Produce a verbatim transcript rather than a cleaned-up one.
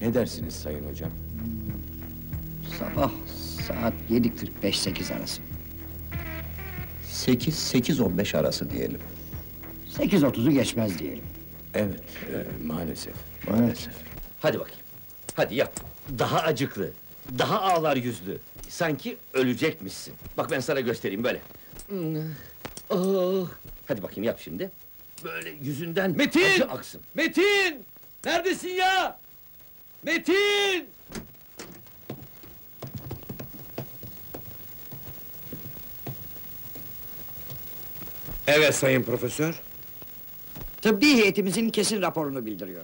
Ne dersiniz sayın hocam? Sabah saat yedi kırk beş sekiz arası. Sekiz, sekiz on beş arası diyelim. Sekiz otuzu geçmez diyelim. Evet, e, maalesef. Maalesef. Hadi bakayım. Hadi yap. Daha acıklı, daha ağlar yüzlü. Sanki ölecekmişsin. Bak ben sana göstereyim böyle. Hmm, oh. Hadi bakayım yap şimdi. Böyle yüzünden Metin! acı aksın. Metin! Neredesin ya? Metin! Evet sayın profesör. Tıbbi heyetimizin kesin raporunu bildiriyor.